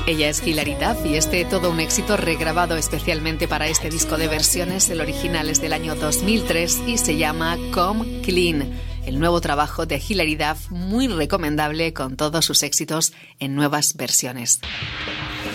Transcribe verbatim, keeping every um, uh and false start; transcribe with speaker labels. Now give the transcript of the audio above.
Speaker 1: Ella es Hilary Duff y este Todo un éxito regrabado especialmente para este disco de versiones. El original es del año dos mil tres y se llama Come Clean. El nuevo trabajo de Hilary Duff, muy recomendable con todos sus éxitos en nuevas versiones.